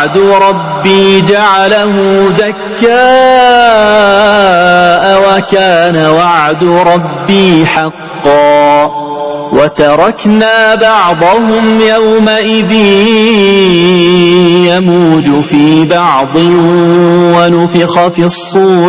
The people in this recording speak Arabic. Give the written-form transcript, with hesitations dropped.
وعد ربي جعله دكاء وكان وعد ربي حقا وتركنا بعضهم يومئذ يموج في بعض ونفخ في الصور